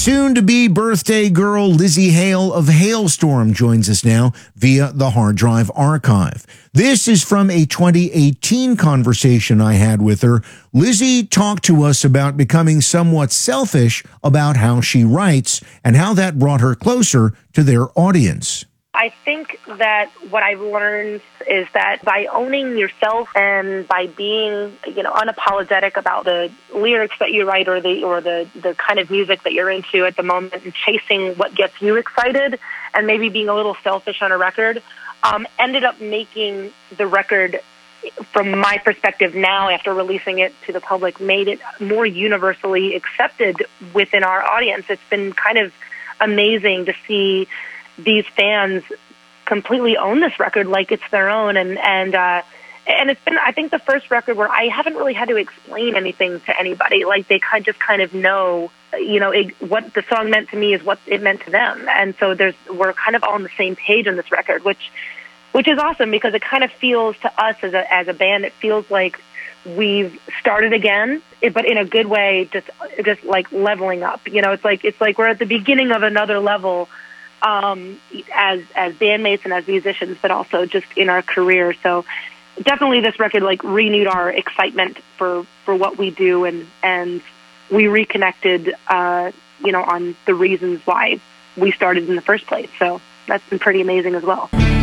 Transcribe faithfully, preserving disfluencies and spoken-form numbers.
Soon-to-be birthday girl Lzzy Hale of Halestorm joins us now via the Hard Drive Archive. This is from a twenty eighteen conversation I had with her. Lzzy talked to us about becoming somewhat selfish about how she writes and how that brought her closer to their audience. I think that what I've learned is that by owning yourself and by being, you know, unapologetic about the lyrics that you write or the or the, the kind of music that you're into at the moment and chasing what gets you excited and maybe being a little selfish on a record, um, ended up making the record, from my perspective now after releasing it to the public, made it more universally accepted within our audience. It's been kind of amazing to see these fans completely own this record like it's their own. And, and, uh, and it's been, I think, the first record where I haven't really had to explain anything to anybody. Like, they kind just kind of know, you know, it, what the song meant to me is what it meant to them. And so there's, we're kind of all on the same page on this record, which, which is awesome because it kind of feels to us as a, as a band, it feels like we've started again, but in a good way, just, just like leveling up. You know, it's like, it's like we're at the beginning of another level, um, as, as bandmates and as musicians, but also just in our career. So definitely this record, like, renewed our excitement for, for what we do. And, and we reconnected, uh, you know, on the reasons why we started in the first place. So that's been pretty amazing as well.